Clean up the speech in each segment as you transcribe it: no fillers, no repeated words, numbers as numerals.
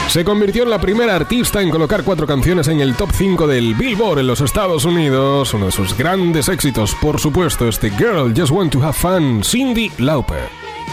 Se convirtió en la primera artista en colocar 4 canciones en el top 5 del Billboard en los Estados Unidos. Uno de sus grandes éxitos, por supuesto, este Girl Just Want to Have Fun, Cyndi Lauper.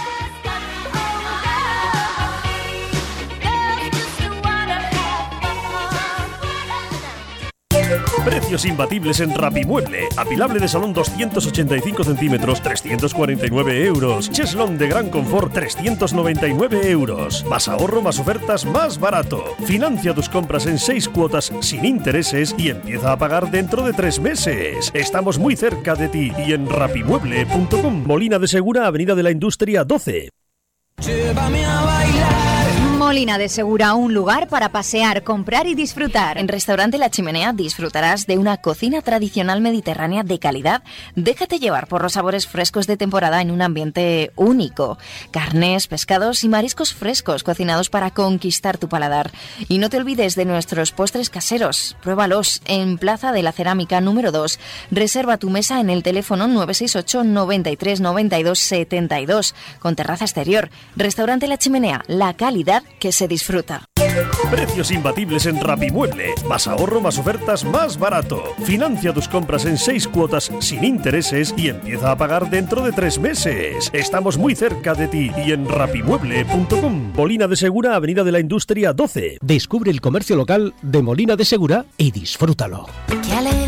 Precios imbatibles en Rapimueble. Apilable de salón 285 centímetros, 349 euros. Cheslón de gran confort, 399 euros. Más ahorro, más ofertas, más barato. Financia tus compras en 6 cuotas sin intereses y empieza a pagar dentro de 3 meses. Estamos muy cerca de ti y en rapimueble.com. Molina de Segura, Avenida de la Industria 12. Llévame a bailar. Molina de Segura, un lugar para pasear, comprar y disfrutar. En Restaurante La Chimenea disfrutarás de una cocina tradicional mediterránea de calidad. Déjate llevar por los sabores frescos de temporada en un ambiente único. Carnes, pescados y mariscos frescos cocinados para conquistar tu paladar. Y no te olvides de nuestros postres caseros. Pruébalos en Plaza de la Cerámica número 2. Reserva tu mesa en el teléfono 968 93 92 72 con terraza exterior. Restaurante La Chimenea, la calidad que se disfruta. Precios imbatibles en Rapimueble. Más ahorro, más ofertas, más barato. Financia tus compras en 6 cuotas sin intereses y empieza a pagar dentro de 3 meses. Estamos muy cerca de ti y en rapimueble.com. Molina de Segura, Avenida de la Industria 12. Descubre el comercio local de Molina de Segura y disfrútalo.